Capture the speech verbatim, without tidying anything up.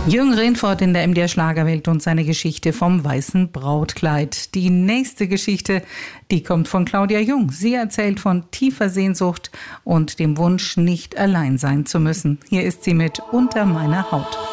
Jürgen Rehfort in der M D R Schlagerwelt und seine Geschichte vom weißen Brautkleid. Die nächste Geschichte, die kommt von Claudia Jung. Sie erzählt von tiefer Sehnsucht und dem Wunsch, nicht allein sein zu müssen. Hier ist sie mit Unter meiner Haut.